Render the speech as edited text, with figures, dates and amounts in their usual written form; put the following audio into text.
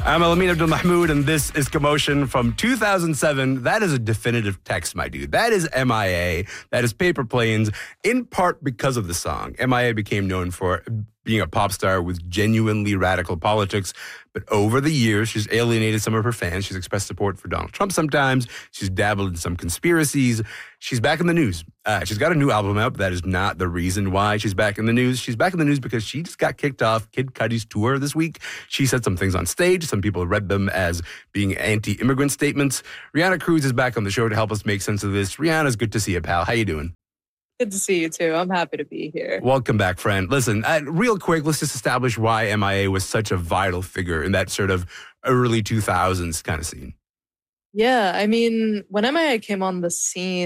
I'm Alameen Abdul Mahmood, and this is Commotion from 2007. That is a definitive text, my dude. That is MIA. That is Paper Planes, in part because of the song. MIA became known for being a pop star with genuinely radical politics. But over the years, she's alienated some of her fans. She's expressed support for Donald Trump sometimes. She's dabbled in some conspiracies. She's back in the news. She's got a new album out, but that is not the reason why she's back in the news. She's back in the news because she just got kicked off Kid Cudi's tour this week. She said some things on stage. Some people read them as being anti-immigrant statements. Rihanna Cruz is back on the show to help us make sense of this. Rihanna's good to see you, pal. How you doing? Good to see you, too. I'm happy to be here. Welcome back, friend. Listen, real quick, let's just establish why MIA was such a vital figure in that sort of early 2000s kind of scene. Yeah, I mean, when MIA came on the scene,